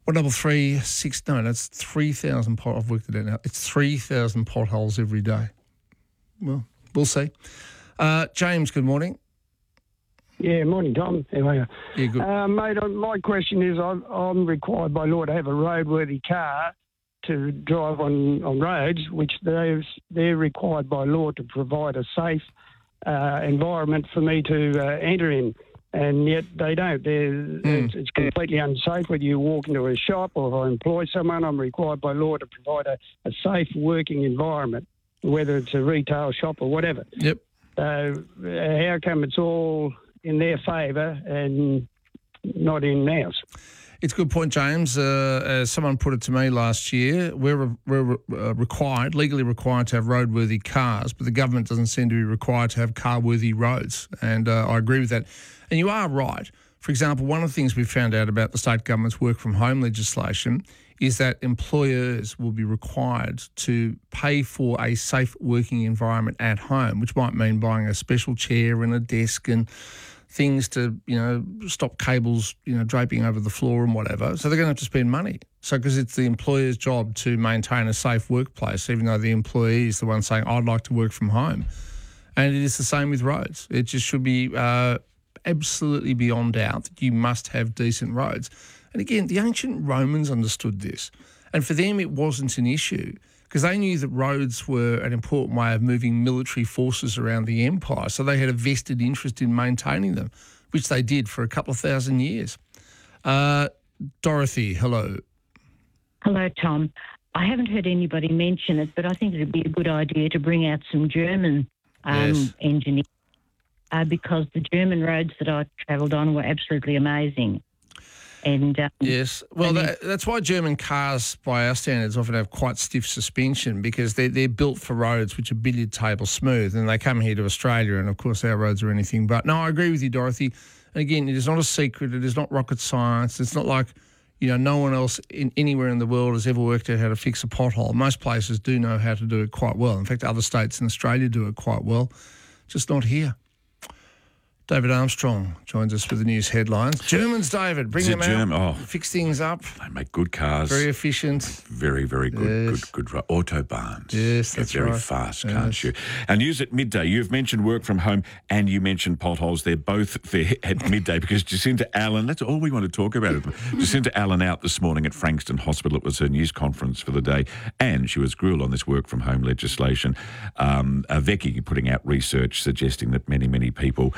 1336. No, that's 3,000 pot. I've worked it out now. It's 3,000 potholes every day. Well, we'll see. James, good morning. Yeah, morning, Tom. How are you? Yeah, good. Mate, my question is I'm required by law to have a roadworthy car to drive on roads, which they're required by law to provide a safe environment for me to enter in. And yet they don't. It's completely unsafe. Whether you walk into a shop or if I employ someone, I'm required by law to provide a safe working environment, whether it's a retail shop or whatever. Yep. How come it's all in their favour and not in ours? It's a good point, James. As someone put it to me last year, we're legally required to have roadworthy cars, but the government doesn't seem to be required to have car-worthy roads. And I agree with that. And you are right. For example, one of the things we found out about the state government's work-from-home legislation is that employers will be required to pay for a safe working environment at home, which might mean buying a special chair and a desk and things to, stop cables, draping over the floor and whatever. So they're going to have to spend money. So because it's the employer's job to maintain a safe workplace, even though the employee is the one saying, I'd like to work from home. And it is the same with roads. It just should be absolutely beyond doubt that you must have decent roads. And again, the ancient Romans understood this. And for them, it wasn't an issue because they knew that roads were an important way of moving military forces around the empire. So they had a vested interest in maintaining them, which they did for a couple of thousand years. Dorothy, hello. Hello, Tom. I haven't heard anybody mention it, but I think it would be a good idea to bring out some German engineers because the German roads that I travelled on were absolutely amazing. And yes, well, that's why German cars, by our standards, often have quite stiff suspension because they're built for roads which are billiard table smooth, and they come here to Australia, and of course our roads are anything but. No, I agree with you, Dorothy. And again, it is not a secret. It is not rocket science. It's not like no one else anywhere in the world has ever worked out how to fix a pothole. Most places do know how to do it quite well. In fact, other states in Australia do it quite well, just not here. David Armstrong joins us with the news headlines. Germans, David, bring them out, fix things up. They make good cars. Very efficient. Very, very good. Yes. Good Autobahns. Yes, that's very right. fast, can't you? And news at midday. You've mentioned work from home and you mentioned potholes. They're both there at midday because Jacinta Allen, that's all we want to talk about. Jacinta Allen out this morning at Frankston Hospital. It was her news conference for the day and she was grilled on this work from home legislation. Vecchi putting out research suggesting that many people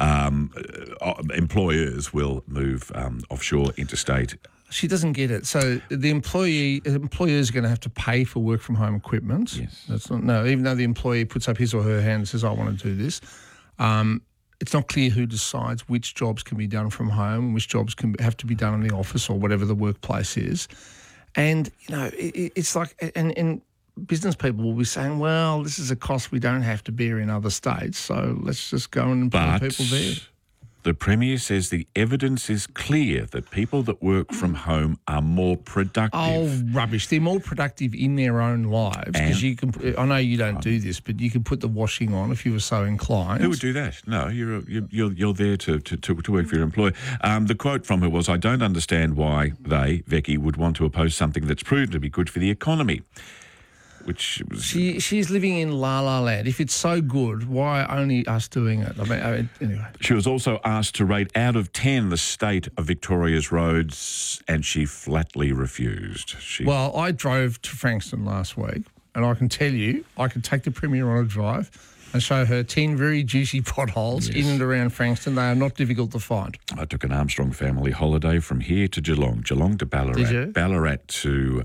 employers will move offshore, interstate. She doesn't get it. So the employers are going to have to pay for work from home equipment. Yes. Even though the employee puts up his or her hand and says, I want to do this, it's not clear who decides which jobs can be done from home and which jobs have to be done in the office or whatever the workplace is. And, it's like, and business people will be saying, well, this is a cost we don't have to bear in other states, so let's just go and employ people there. The Premier says the evidence is clear that people that work from home are more productive. Oh, rubbish. They're more productive in their own lives because you can. I know you don't do this, but you can put the washing on if you were so inclined. Who would do that? No, you're there to work for your employer. The quote from her was, I don't understand why Vecchi, would want to oppose something that's proven to be good for the economy. Which was, she's living in La La Land. If it's so good, why only us doing it? I mean, anyway. She was also asked to rate out of 10 the state of Victoria's roads, and she flatly refused. Well, I drove to Frankston last week, and I can tell you, I could take the Premier on a drive and show her 10 very juicy potholes in and around Frankston. They are not difficult to find. I took an Armstrong family holiday from here to Geelong to Ballarat, Did you? Ballarat to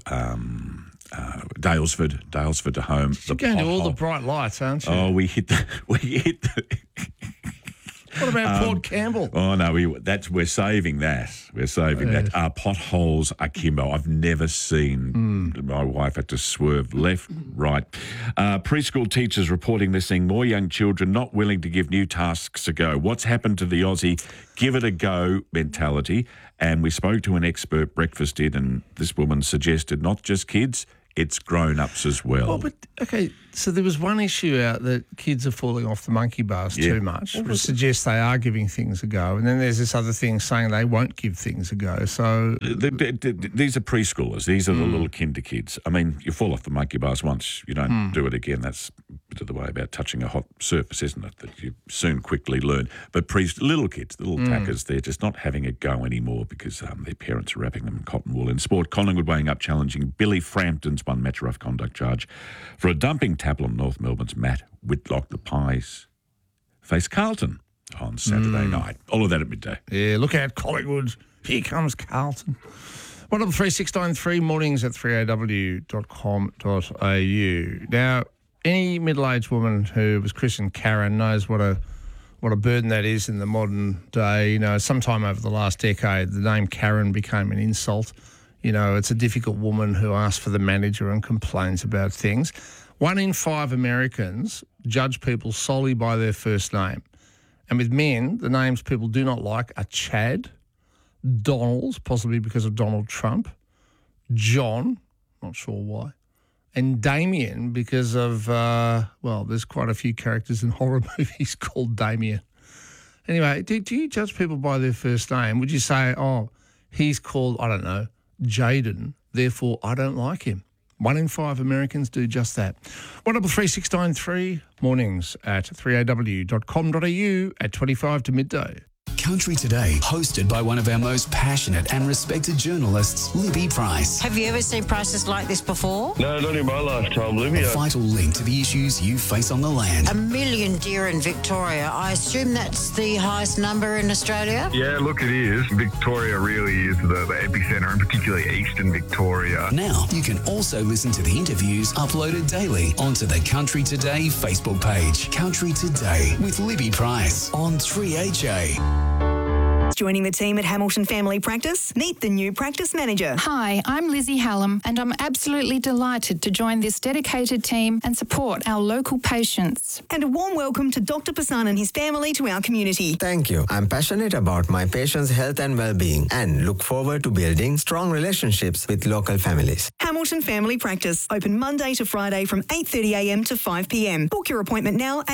Daylesford to home. You're going to all the bright lights, aren't you? Oh, we hit the. What about Port Campbell? Oh no, we're saving that. We're saving that. Potholes akimbo. I've never seen. My wife had to swerve left, right. Preschool teachers reporting they're seeing more young children not willing to give new tasks a go. What's happened to the Aussie give it a go mentality? And we spoke to an expert, Breakfast did, and this woman suggested not just kids, it's grown-ups as well. Well, but, okay, so there was one issue out that kids are falling off the monkey bars too much, which suggests they are giving things a go. And then there's this other thing saying they won't give things a go. So these are preschoolers. These are the little kinder kids. I mean, you fall off the monkey bars once, you don't do it again. That's a bit of the way about touching a hot surface, isn't it, that you soon quickly learn. But little kids, the little tackers, they're just not having a go anymore because their parents are wrapping them in cotton wool. In sport, Collingwood weighing up challenging Billy Frampton's one Metro rough conduct charge for a dumping tackle on North Melbourne's Matt Whitlock. The Pies face Carlton on Saturday night. All of that at midday. Yeah, look out, Collingwood. Here comes Carlton. 13693 mornings at 3aw.com.au. Now, any middle-aged woman who was christened Karen knows what a burden that is in the modern day. You know, sometime over the last decade, the name Karen became an insult. You know, it's a difficult woman who asks for the manager and complains about things. 1 in 5 Americans judge people solely by their first name. And with men, the names people do not like are Chad, Donald, possibly because of Donald Trump, John, not sure why, and Damien because of, there's quite a few characters in horror movies called Damien. Anyway, do you judge people by their first name? Would you say, he's called, I don't know, Jaden, therefore I don't like him? 1 in 5 Americans do just that. 133 mornings at 3aw.com.au at 25 to midday. Country Today, hosted by one of our most passionate and respected journalists, Libby Price. Have you ever seen prices like this before? No, not in my lifetime, Libby. A vital link to the issues you face on the land. 1 million deer in Victoria. I assume that's the highest number in Australia? Yeah, look, it is. Victoria really is the epicentre, and particularly eastern Victoria. Now, you can also listen to the interviews uploaded daily onto the Country Today Facebook page. Country Today with Libby Price on 3HA. Joining the team at Hamilton Family Practice, meet the new practice manager. Hi, I'm Lizzie Hallam, and I'm absolutely delighted to join this dedicated team and support our local patients. And a warm welcome to Dr. Pasan and his family to our community. Thank you. I'm passionate about my patients' health and well-being and look forward to building strong relationships with local families. Hamilton Family Practice, open Monday to Friday from 8:30am to 5pm. Book your appointment now at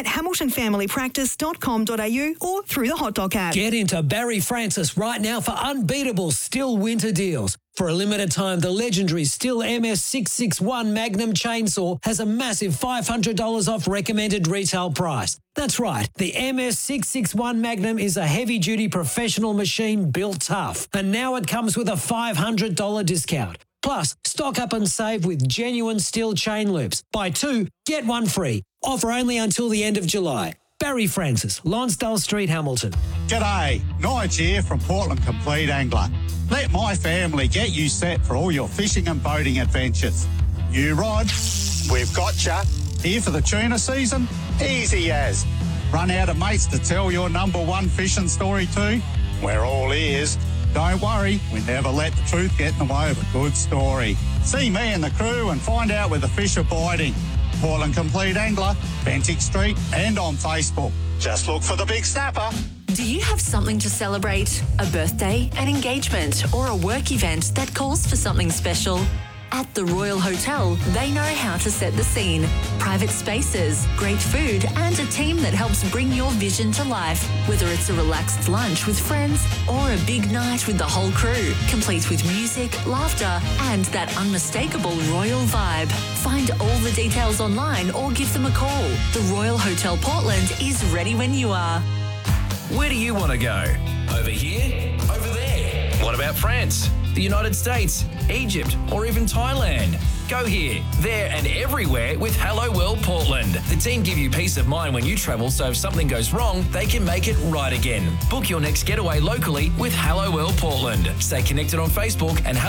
hamiltonfamilypractice.com.au or through the Hot Dog app. Get into Barry Francis right now for unbeatable Stihl winter deals. For a limited time, the legendary Stihl MS661 Magnum chainsaw has a massive $500 off recommended retail price. That's right, the MS661 Magnum is a heavy-duty professional machine built tough, and now it comes with a $500 discount. Plus, stock up and save with genuine Stihl chain loops. Buy 2, get 1 free. Offer only until the end of July. Barry Francis, Lonsdale Street, Hamilton. G'day, Nige here from Portland Complete Angler. Let my family get you set for all your fishing and boating adventures. New rod, we've got ya. Here for the tuna season? Easy as. Run out of mates to tell your number one fishing story to? We're all ears. Don't worry, we never let the truth get in the way of a good story. See me and the crew and find out where the fish are biting. Portland Complete Angler, Bentinck Street and on Facebook. Just look for the big snapper. Do you have something to celebrate? A birthday, an engagement, or a work event that calls for something special? At the Royal Hotel, they know how to set the scene. Private spaces, great food, and a team that helps bring your vision to life. Whether it's a relaxed lunch with friends or a big night with the whole crew, complete with music, laughter, and that unmistakable royal vibe. Find all the details online or give them a call. The Royal Hotel Portland is ready when you are. Where do you want to go? Over here? Over there? What about France? The United States, Egypt, or even Thailand? Go here, there, and everywhere with Hello World Portland. The team give you peace of mind when you travel, so if something goes wrong, they can make it right again. Book your next getaway locally with Hello World Portland. Stay connected on Facebook and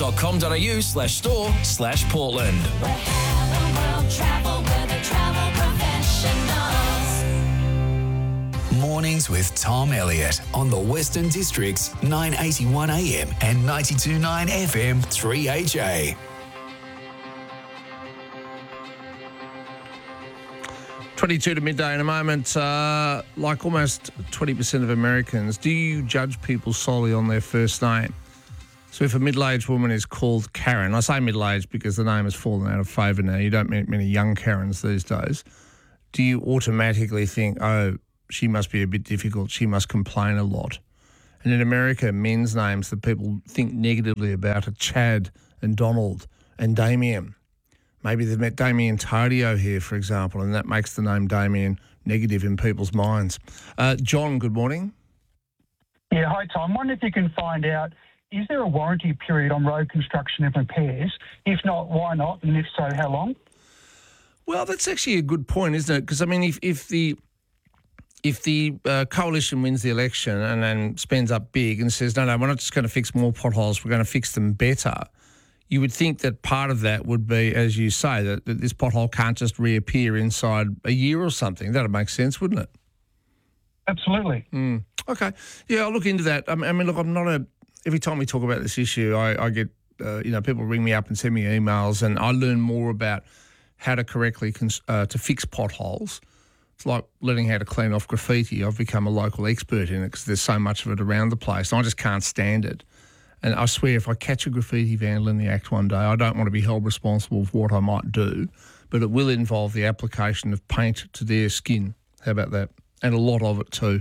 helloworld.com.au/store/Portland. Where Hello World travel, where the travel professionals. Mornings with Tom Elliott on the Western District's 981 AM and 92.9 FM 3HA. $22 to midday in a moment. Like almost 20% of Americans, do you judge people solely on their first name? So if a middle-aged woman is called Karen, I say middle-aged because the name has fallen out of favour now. You don't meet many young Karens these days. Do you automatically think, oh, she must be a bit difficult, she must complain a lot? And in America, men's names that people think negatively about are Chad and Donald and Damien. Maybe they've met Damien Tadio here, for example, and that makes the name Damien negative in people's minds. John, good morning. Yeah, hi, Tom. I wonder if you can find out, is there a warranty period on road construction and repairs? If not, why not? And if so, how long? Well, that's actually a good point, isn't it? Because, I mean, if the coalition wins the election and then spends up big and says, no, we're not just going to fix more potholes, we're going to fix them better, you would think that part of that would be, as you say, that this pothole can't just reappear inside a year or something. That would make sense, wouldn't it? Absolutely. Okay. Yeah, I'll look into that. I mean, look, I'm not every time we talk about this issue, I get, people ring me up and send me emails, and I learn more about how to correctly to fix potholes. It's like learning how to clean off graffiti. I've become a local expert in it because there's so much of it around the place, and I just can't stand it. And I swear, if I catch a graffiti vandal in the act one day, I don't want to be held responsible for what I might do, but it will involve the application of paint to their skin. How about that? And a lot of it too.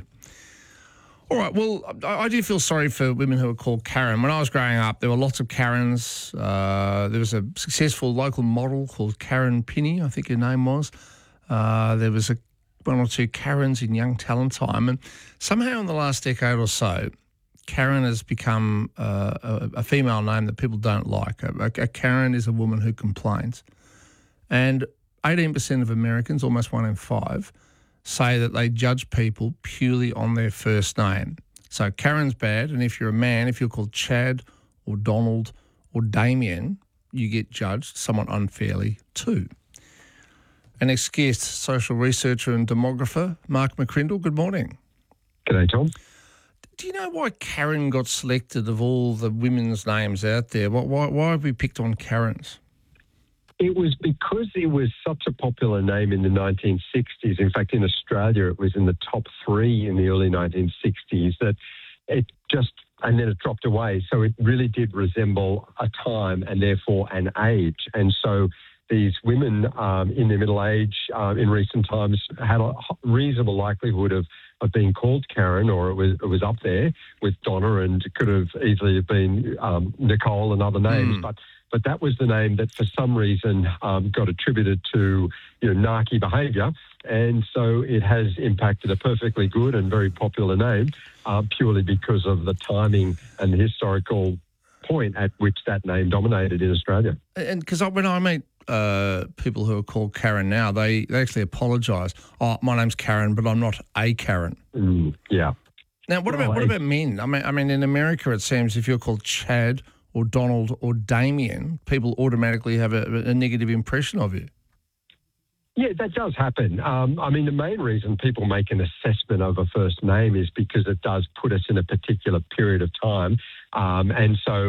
All right, well, I do feel sorry for women who are called Karen. When I was growing up, there were lots of Karens. There was a successful local model called Karen Pinney, I think her name was. There was one or two Karens in Young Talent Time. And somehow in the last decade or so, Karen has become a female name that people don't like. A Karen is a woman who complains. And 18% of Americans, almost 1 in 5, say that they judge people purely on their first name. So Karen's bad, and if you're a man, if you're called Chad or Donald or Damien, you get judged somewhat unfairly too. Our next guest, social researcher and demographer, Mark McCrindle. Good morning. G'day, Tom. Do you know why Karen got selected of all the women's names out there? Why have we picked on Karens? It was because it was such a popular name in the 1960s. In fact, in Australia, it was in the top 3 in the early 1960s that it just, and then it dropped away. So it really did resemble a time and therefore an age. And so these women in their middle age in recent times had a reasonable likelihood of being called Karen, or it was up there with Donna, and it could have easily have been Nicole and other names. But that was the name that for some reason got attributed to narky behaviour, and so it has impacted a perfectly good and very popular name purely because of the timing and the historical point at which that name dominated in Australia. And because when I meet people who are called Karen now, they actually apologise. Oh, my name's Karen, but I'm not a Karen. Yeah. Now, what about men? I mean, in America, it seems if you're called Chad or Donald or Damien, people automatically have a negative impression of you. Yeah, that does happen. I mean, the main reason people make an assessment of a first name is because it does put us in a particular period of time. And so,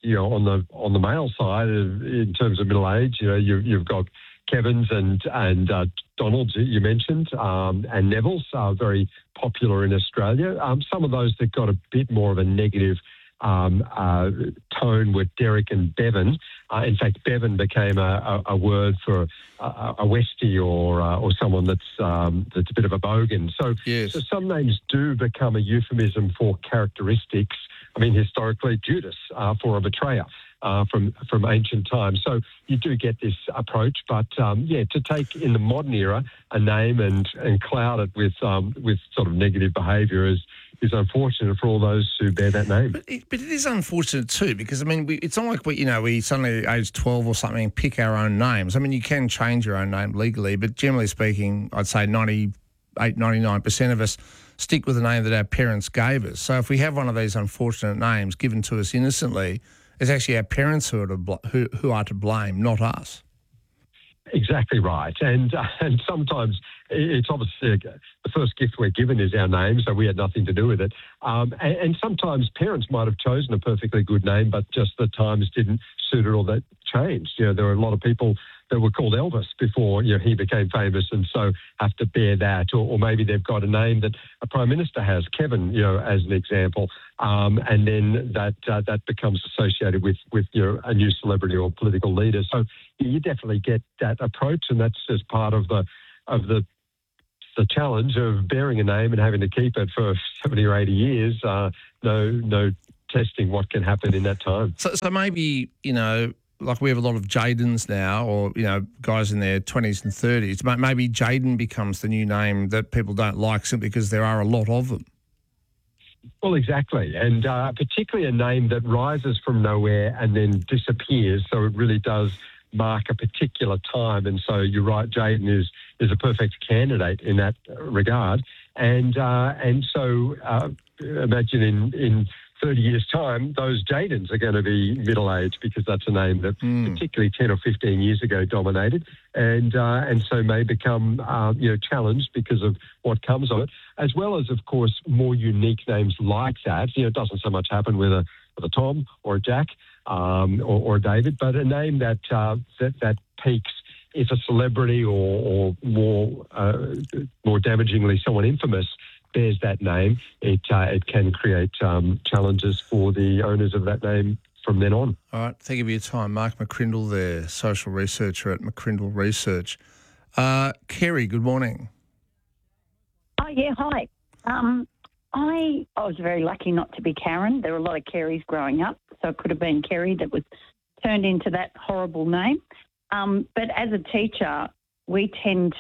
on the male side, in terms of middle age, you've got Kevins and Donalds you mentioned, and Nevilles are very popular in Australia. Some of those that got a bit more of a negative tone with Derek and Bevan. In fact, Bevan became a word for a Westie or someone that's a bit of a bogan. So some names do become a euphemism for characteristics. I mean, historically, Judas for a betrayer from ancient times. So you do get this approach, but to take in the modern era a name and cloud it with sort of negative behaviour is unfortunate for all those who bear that name. But it is unfortunate too, because I mean, it's not like we suddenly age 12 or something pick our own names. I mean, you can change your own name legally, but generally speaking, I'd say 99% of us stick with the name that our parents gave us. So if we have one of these unfortunate names given to us innocently, it's actually our parents who are to blame, not us. Exactly right. And sometimes it's obviously the first gift we're given is our name, so we had nothing to do with it. And sometimes parents might have chosen a perfectly good name, but just the times didn't suit it or that changed. There are a lot of people that were called Elvis before he became famous, and so have to bear that. Or maybe they've got a name that a Prime Minister has, Kevin, as an example, and then that becomes associated with a new celebrity or political leader. So you definitely get that approach, and that's just part of the challenge of bearing a name and having to keep it for 70 or 80 years. No testing what can happen in that time. So maybe, like we have a lot of Jadens now, or, guys in their 20s and 30s. Maybe Jaden becomes the new name that people don't like simply because there are a lot of them. Well, exactly. And particularly a name that rises from nowhere and then disappears. So it really does mark a particular time. And so you're right, Jaden is a perfect candidate in that regard. And so imagine in 30 years' time, those Jadens are going to be middle-aged, because that's a name that particularly 10 or 15 years ago dominated, and so may become challenged because of what comes of it, as well as, of course, more unique names like that. It doesn't so much happen with a Tom or a Jack or a David, but a name that peaks if a celebrity or more damagingly someone infamous bears that name, it can create challenges for the owners of that name from then on. All right, thank you for your time. Mark McCrindle there, social researcher at McCrindle Research. Kerry, good morning. Oh, yeah, hi. I was very lucky not to be Karen. There were a lot of Kerrys growing up, so it could have been Kerry that was turned into that horrible name. But as a teacher, we tended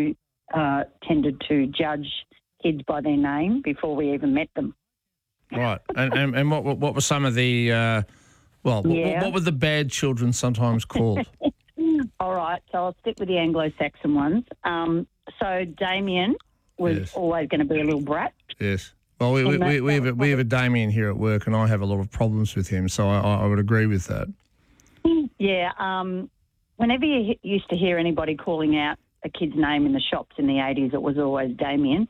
to judge kids by their name before we even met them. Right. And what were some of the what were the bad children sometimes called? All right, so I'll stick with the Anglo-Saxon ones. So Damien was always going to be a little brat. Yes. Well, we have a Damien here at work, and I have a lot of problems with him, so I would agree with that. Yeah. Whenever you used to hear anybody calling out a kid's name in the shops in the 80s, it was always Damien.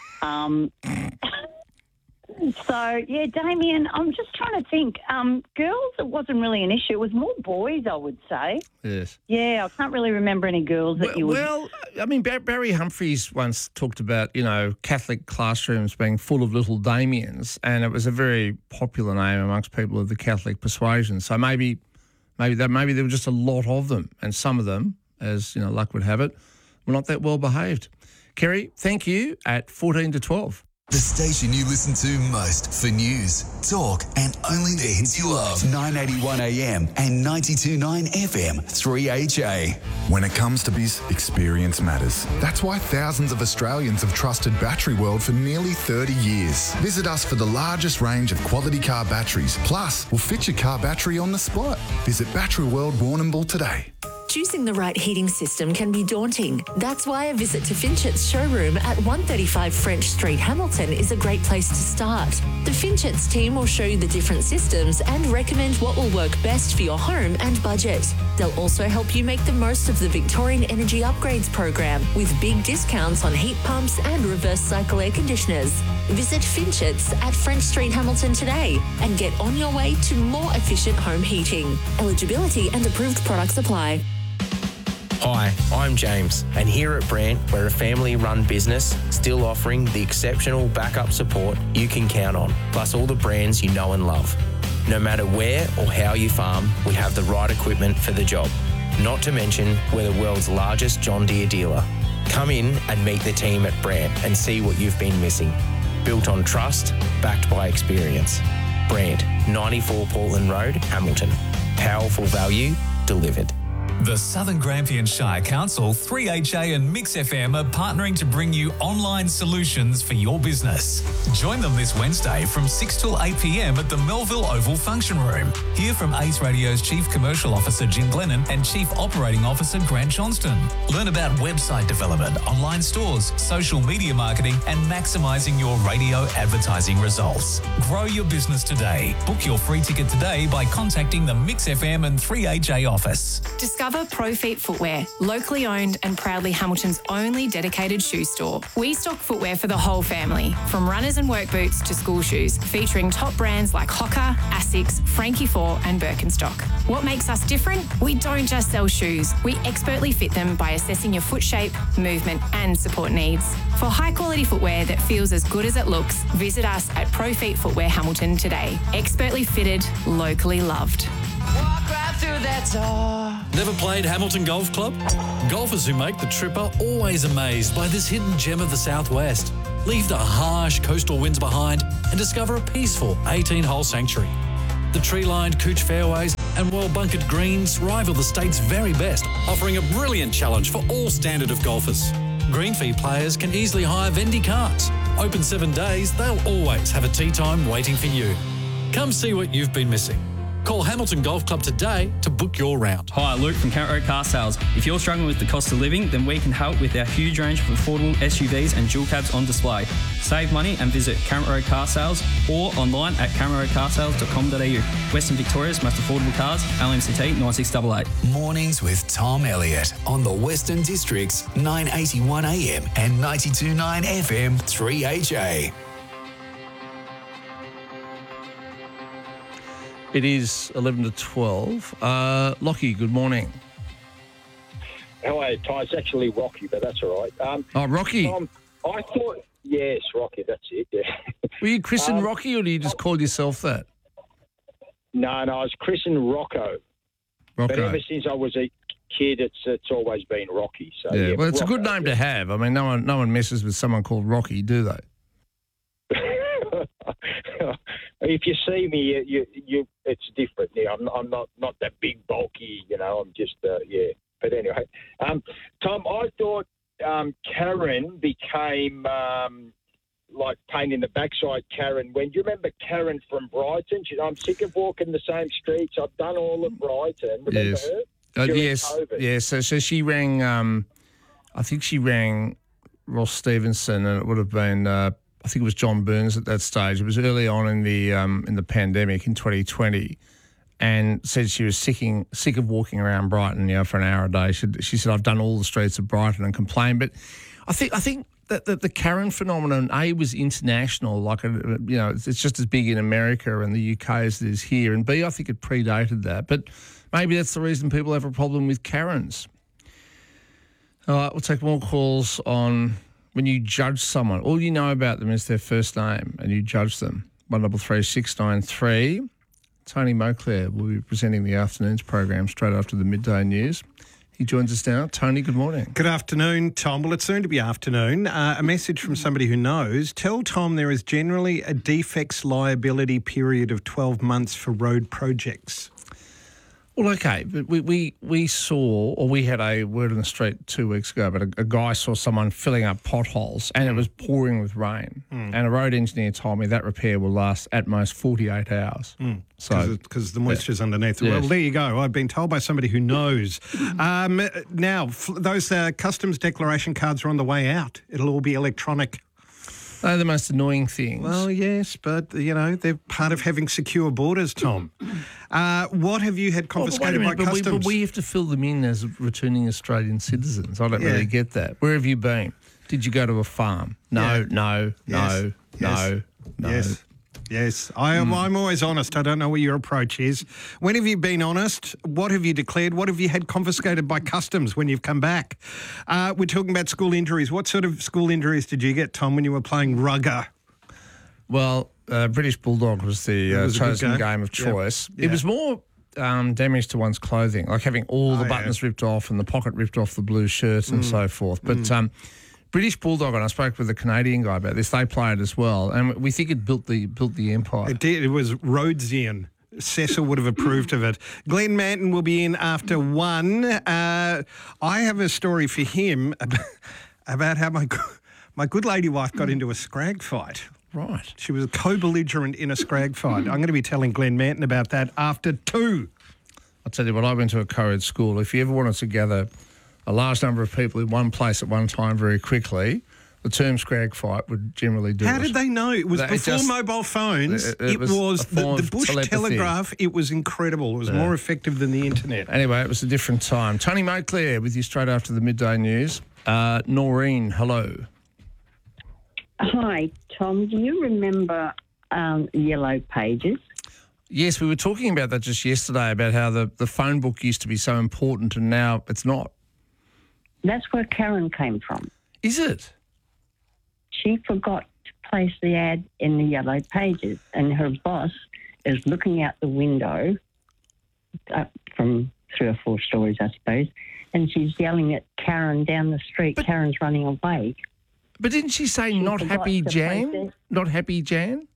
So, yeah, Damien, I'm just trying to think. Girls, it wasn't really an issue. It was more boys, I would say. Yes. Yeah, I can't really remember any girls that you would... Well, I mean, Barry Humphries once talked about, Catholic classrooms being full of little Damiens, and it was a very popular name amongst people of the Catholic persuasion. So maybe there were just a lot of them, and some of them, as, luck would have it, were not that well behaved. Kerry, thank you at 14 to 12. The station you listen to most for news, talk, and only the hits you love. 981 AM and 92.9 FM, 3HA. When it comes to biz, experience matters. That's why thousands of Australians have trusted Battery World for nearly 30 years. Visit us for the largest range of quality car batteries. Plus, we'll fit your car battery on the spot. Visit Battery World Warrnambool today. Choosing the right heating system can be daunting. That's why a visit to Finchet's showroom at 135 French Street, Hamilton is a great place to start. The Finchet's team will show you the different systems and recommend what will work best for your home and budget. They'll also help you make the most of the Victorian Energy Upgrades program with big discounts on heat pumps and reverse cycle air conditioners. Visit Finchet's at French Street, Hamilton today and get on your way to more efficient home heating. Eligibility and approved products apply. Hi, I'm James, and here at Brandt, we're a family-run business still offering the exceptional backup support you can count on, plus all the brands you know and love. No matter where or how you farm, we have the right equipment for the job. Not to mention, we're the world's largest John Deere dealer. Come in and meet the team at Brandt and see what you've been missing. Built on trust, backed by experience. Brandt, 94 Portland Road, Hamilton. Powerful value delivered. The Southern Grampian Shire Council, 3HA and Mix FM are partnering to bring you online solutions for your business. Join them this Wednesday from 6 till 8 p.m. at the Melville Oval Function Room. Hear from Ace Radio's Chief Commercial Officer Jim Glennon and Chief Operating Officer Grant Johnston. Learn about website development, online stores, social media marketing and maximising your radio advertising results. Grow your business today. Book your free ticket today by contacting the Mix FM and 3HA office. Discover Discover Pro Feet Footwear, locally owned and proudly Hamilton's only dedicated shoe store. We stock footwear for the whole family, from runners and work boots to school shoes, featuring top brands like Hoka, Asics, Frankie 4 and Birkenstock. What makes us different? We don't just sell shoes. We expertly fit them by assessing your foot shape, movement and support needs. For high-quality footwear that feels as good as it looks, visit us at Pro Feet Footwear Hamilton today. Expertly fitted, locally loved. Walk right through that door. Never played Hamilton Golf Club? Golfers who make the trip are always amazed by this hidden gem of the southwest. Leave the harsh coastal winds behind and discover a peaceful 18-hole sanctuary. The tree-lined Cooch fairways and well-bunkered greens rival the state's very best, offering a brilliant challenge for all standard of golfers. Green fee players can easily hire Vendy carts. Open 7 days, they'll always have a tee time waiting for you. Come see what you've been missing. Call Hamilton Golf Club today to book your round. Hi, Luke from Count Road Car Sales. If you're struggling with the cost of living, then we can help with our huge range of affordable SUVs and dual cabs on display. Save money and visit Count Road Car Sales or online at camerocarsales.com.au. Western Victoria's most affordable cars, LMCT 9688. Mornings with Tom Elliott on the Western District's 981 AM and 92.9 FM 3HA. It is 11 to 12. Lockie, good morning. How are you, Ty? It's actually Rocky, but that's all right. Rocky. I thought, yes, Rocky, that's it, yeah. Were you christened Rocky or did you just call yourself that? No, I was christened Rocco. But ever since I was a kid, it's always been Rocky. So yeah, well, it's Rocco, a good name to have. I mean, no one messes with someone called Rocky, do they? If you see me, you it's different. Yeah, I'm not that big, bulky. I'm just yeah. But anyway, Tom, I thought Karen became like pain in the backside. Karen, when you remember Karen from Brighton? I'm sick of walking the same streets. I've done all of Brighton. Remember her? Yes, yes. So she rang. I think she rang Ross Stevenson, and it would have been. I think it was John Burns at that stage. It was early on in the pandemic in 2020, and said she was sick of walking around Brighton, for an hour a day. She said, "I've done all the streets of Brighton," and complained. But I think that the Karen phenomenon, A, was international. Like it's just as big in America and the UK as it is here, and B, I think it predated that. But maybe that's the reason people have a problem with Karens. All right, we'll take more calls on. When you judge someone, all you know about them is their first name, and you judge them. 133693. Tony Moclair will be presenting the afternoon's program straight after the midday news. He joins us now. Tony, good morning. Good afternoon, Tom. Well, it's soon to be afternoon. A message from somebody who knows. Tell Tom there is generally a defects liability period of 12 months for road projects. Well, okay, but we saw, or we had a word on the street 2 weeks ago, but a guy saw someone filling up potholes and it was pouring with rain. And a road engineer told me that repair will last at most 48 hours. So because the moisture's underneath. Yes. Well, there you go. I've been told by somebody who knows. Now, those customs declaration cards are on the way out. It'll all be electronic. They're the most annoying things. Well, yes, but, they're part of having secure borders, Tom. What have you had confiscated by customs? But we have to fill them in as returning Australian citizens. I don't really get that. Where have you been? Did you go to a farm? No. Yes, I'm always honest. I don't know what your approach is. When have you been honest? What have you declared? What have you had confiscated by customs when you've come back? We're talking about school injuries. What sort of school injuries did you get, Tom, when you were playing rugger? Well, British Bulldog was the chosen game of choice. Yep. It was more damage to one's clothing, like having all the buttons ripped off and the pocket ripped off the blue shirt and so forth. But British Bulldog, and I spoke with a Canadian guy about this, they played as well, and we think it built the empire. It did. It was Rhodesian. Cecil would have approved of it. Glenn Manton will be in after 1. I have a story for him about how my good lady wife got into a scrag fight. Right. She was a co-belligerent in a scrag fight. I'm going to be telling Glenn Manton about that after 2. I'll tell you what, I went to a co-ed school. If you ever wanted to gather a large number of people in one place at one time very quickly, the term scrag fight would generally do How it. did they know? It was before mobile phones. It was a form the of Bush telepathy. Telegraph. It was incredible. It was more effective than the internet. Anyway, it was a different time. Tony Montclair with you straight after the midday news. Noreen, hello. Hi, Tom. Do you remember Yellow Pages? Yes, we were talking about that just yesterday, about how the phone book used to be so important and now it's not. That's where Karen came from. Is it? She forgot to place the ad in the Yellow Pages, and her boss is looking out the window up from 3 or 4 stories, I suppose, and she's yelling at Karen down the street. Karen's running away. But didn't she say not happy Jan? Not happy Jan?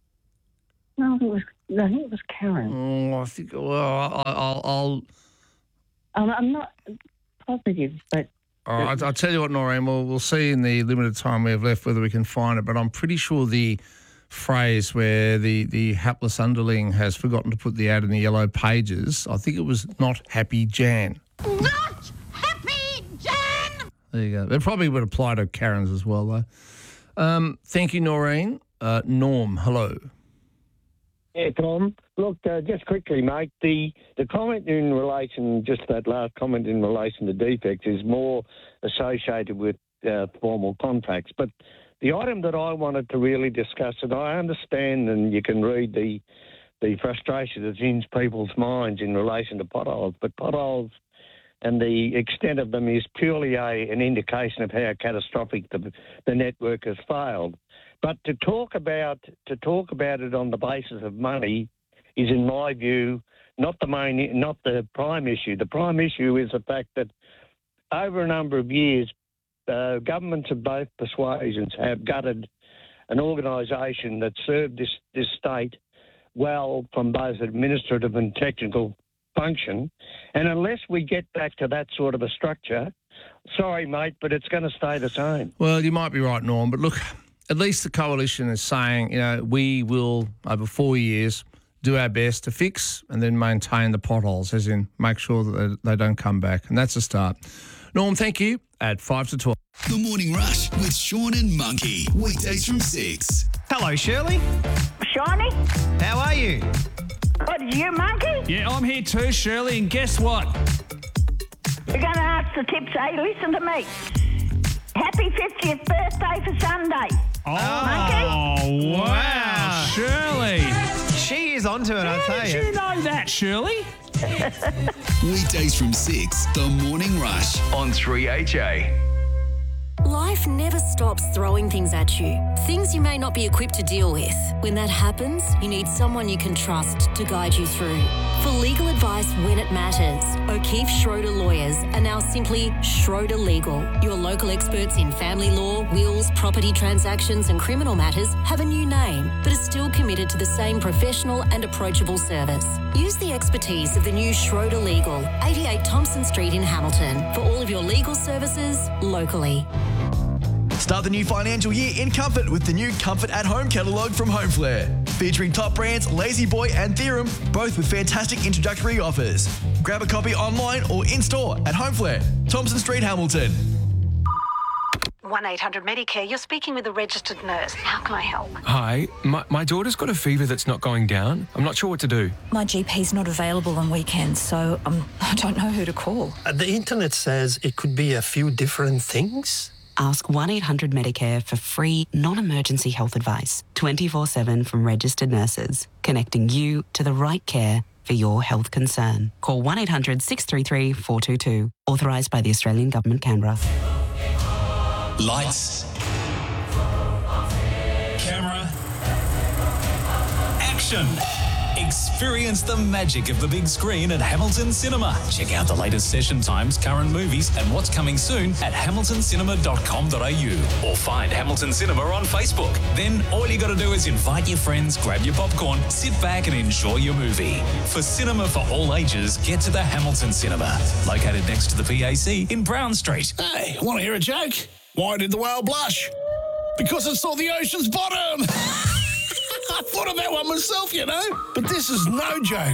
No, I think it was Karen. Oh, I think. Well, I'll. I'm not positive, but. All right, I'll tell you what, Noreen. We'll see in the limited time we have left whether we can find it. But I'm pretty sure the phrase where the hapless underling has forgotten to put the ad in the Yellow Pages, I think it was not happy Jan. Not happy, Jan! There you go. It probably would apply to Karen's as well, though. Thank you, Noreen. Norm, hello. Yeah, Tom. Look, just quickly, mate, the comment in relation, just that last comment in relation to defects is more associated with formal contracts. But the item that I wanted to really discuss, and I understand and you can read the frustration that's in people's minds in relation to potholes, but potholes and the extent of them is purely an indication of how catastrophic the network has failed. But to talk about it on the basis of money is, in my view, not the prime issue. The prime issue is the fact that over a number of years, governments of both persuasions have gutted an organisation that served this state well from both administrative and technical function. And unless we get back to that sort of a structure, sorry, mate, but it's going to stay the same. Well, you might be right, Norm, but look, at least the coalition is saying, we will, over 4 years, do our best to fix and then maintain the potholes, as in make sure that they don't come back. And that's a start. Norm, thank you. At 5 to 12. The Morning Rush with Sean and Monkey. Weekdays from 6. Hello, Shirley. Shawnee? How are you? What, is you, Monkey? Yeah, I'm here too, Shirley, and guess what? You're going to ask the tips. Hey, listen to me. Happy 50th birthday for Sunday. Oh, wow, Shirley. She is onto it, I'll tell you. How did you know that, Shirley? Weekdays from 6. The Morning Rush on 3HA. Life never stops throwing things at you. Things you may not be equipped to deal with. When that happens, you need someone you can trust to guide you through. For legal advice when it matters, O'Keefe Schroeder Lawyers are now simply Schroeder Legal. Your local experts in family law, wills, property transactions and criminal matters have a new name, but are still committed to the same professional and approachable service. Use the expertise of the new Schroeder Legal, 88 Thompson Street in Hamilton, for all of your legal services locally. Start the new financial year in comfort with the new Comfort at Home catalogue from Homeflare. Featuring top brands Lazy Boy and Theorem, both with fantastic introductory offers. Grab a copy online or in-store at Homeflare, Thompson Street, Hamilton. 1-800-Medicare, you're speaking with a registered nurse. How can I help? Hi, my daughter's got a fever that's not going down. I'm not sure what to do. My GP's not available on weekends, so I don't know who to call. The internet says it could be a few different things. Ask 1-800-Medicare for free, non-emergency health advice, 24/7 from registered nurses, connecting you to the right care for your health concern. Call 1-800-633-422, authorised by the Australian Government, Canberra. Lights. Camera. Action. Experience the magic of the big screen at Hamilton Cinema. Check out the latest session times, current movies, and what's coming soon at hamiltoncinema.com.au or find Hamilton Cinema on Facebook. Then all you got to do is invite your friends, grab your popcorn, sit back and enjoy your movie. For cinema for all ages, get to the Hamilton Cinema, located next to the PAC in Brown Street. Hey, want to hear a joke? Why did the whale blush? Because it saw the ocean's bottom. I thought of that one myself, But this is no joke.